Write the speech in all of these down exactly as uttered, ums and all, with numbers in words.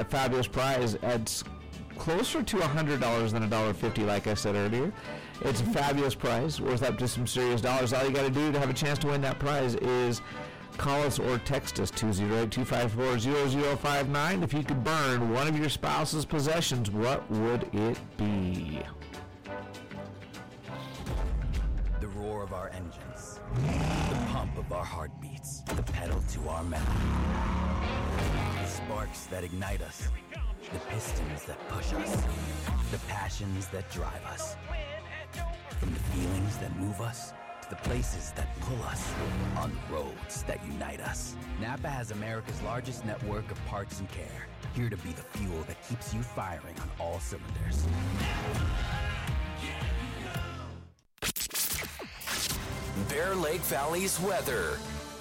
fabulous prize. It's closer to one hundred dollars than one dollar fifty, like I said earlier. It's a fabulous prize, worth up to some serious dollars. All you got to do to have a chance to win that prize is call us or text us two oh eight, two five four, zero zero five nine. If you could burn one of your spouse's possessions, what would it be? The roar of our engines, the pump of our heartbeats, the pedal to our metal. The sparks that ignite us, the pistons that push us, the passions that drive us. From the feelings that move us to the places that pull us, on the roads that unite us. Napa has America's largest network of parts and care, here to be the fuel that keeps you firing on all cylinders. Bear Lake Valley's weather.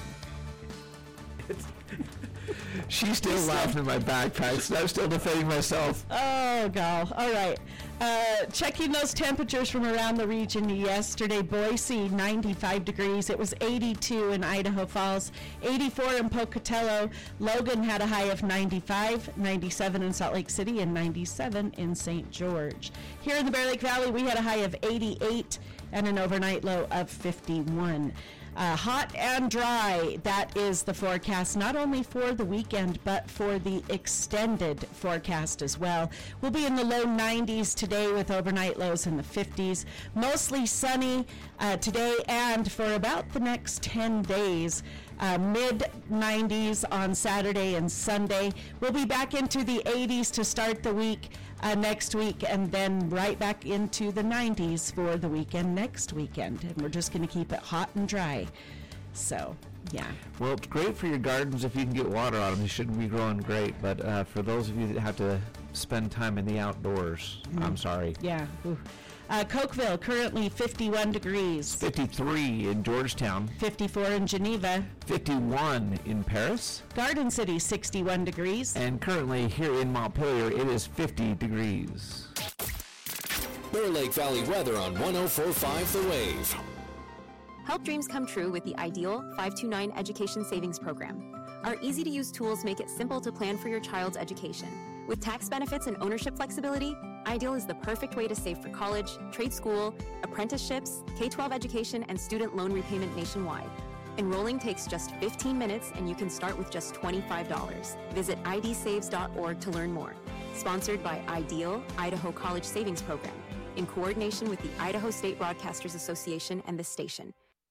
She's still laughing in my backpack, so I'm still defending myself. Oh, gal. All right. Uh, checking those temperatures from around the region yesterday. Boise, ninety-five degrees. It was eighty-two in Idaho Falls, eighty-four in Pocatello. Logan had a high of ninety-five, ninety-seven in Salt Lake City, and ninety-seven in Saint George. Here in the Bear Lake Valley, we had a high of eighty-eight and an overnight low of fifty-one. Uh, hot and dry, that is the forecast, not only for the weekend, but for the extended forecast as well. We'll be in the low nineties today with overnight lows in the fifties. Mostly sunny uh, today and for about the next ten days. Uh, mid nineties on Saturday and Sunday. We'll be back into the eighties to start the week uh, next week, and then right back into the nineties for the weekend next weekend. And we're just going to keep it hot and dry. So, yeah. Well, it's great for your gardens if you can get water on them. They shouldn't be growing great, but uh, for those of you that have to spend time in the outdoors, mm. I'm sorry. Yeah. Ooh. Uh, Cokeville, currently fifty-one degrees. fifty-three in Georgetown. fifty-four in Geneva. fifty-one in Paris. Garden City, sixty-one degrees. And currently here in Montpelier, it is fifty degrees. Bear Lake Valley weather on one oh four point five The Wave. Help dreams come true with the Ideal five two nine Education Savings Program. Our easy-to-use tools make it simple to plan for your child's education. With tax benefits and ownership flexibility, Ideal is the perfect way to save for college, trade school, apprenticeships, K twelve education, and student loan repayment nationwide. Enrolling takes just fifteen minutes, and you can start with just twenty-five dollars. Visit I D saves dot org to learn more. Sponsored by Ideal, Idaho College Savings Program, in coordination with the Idaho State Broadcasters Association and this station.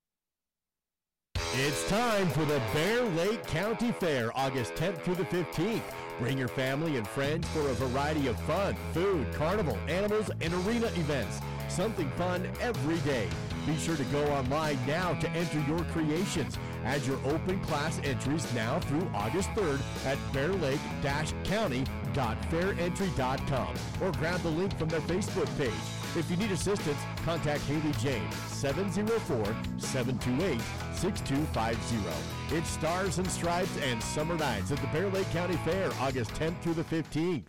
It's time for the Bear Lake County Fair, August tenth through the fifteenth. Bring your family and friends for a variety of fun, food, carnival, animals, and arena events. Something fun every day. Be sure to go online now to enter your creations. Add your open class entries now through August third at bear lake dash county dot fair entry dot com or grab the link from their Facebook page. If you need assistance, contact Haley James, seven oh four, seven two eight, six two five zero. It's Stars and Stripes and Summer Nights at the Bear Lake County Fair, August tenth through the fifteenth.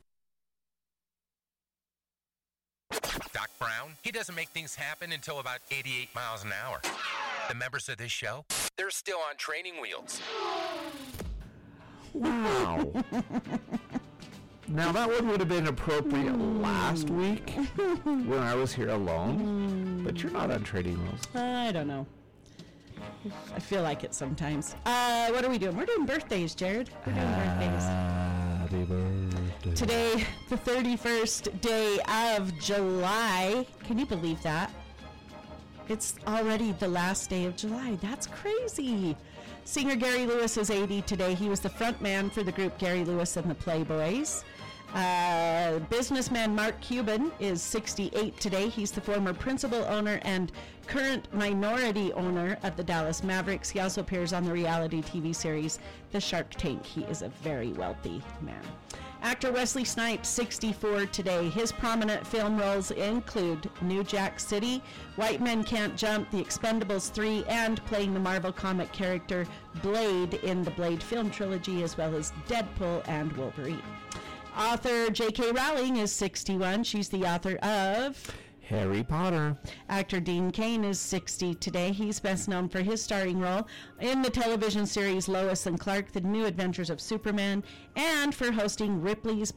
Doc Brown, he doesn't make things happen until about eighty-eight miles an hour. The members of this show, they're still on training wheels. Wow. Now, that one would have been appropriate mm. last week when I was here alone, mm. but you're not on training wheels. I don't know. I feel like it sometimes. Uh, what are we doing? We're doing birthdays, Jared. We're doing birthdays. Happy birthday. Today, the thirty-first day of July. Can you believe that? It's already the last day of July. That's crazy. Singer Gary Lewis is eighty today. He was the front man for the group Gary Lewis and the Playboys. Uh, businessman Mark Cuban is sixty-eight today. He's the former principal owner and current minority owner of the Dallas Mavericks. He also appears on the reality T V series The Shark Tank. He is a very wealthy man. Actor Wesley Snipes, sixty-four today. His prominent film roles include New Jack City, White Men Can't Jump, The Expendables three, and playing the Marvel comic character Blade in the Blade film trilogy, as well as Deadpool and Wolverine. Author J K Rowling is sixty-one. She's the author of Harry Potter. Actor Dean Cain is sixty today. He's best known for his starring role in the television series Lois and Clark, The New Adventures of Superman, and for hosting Ripley's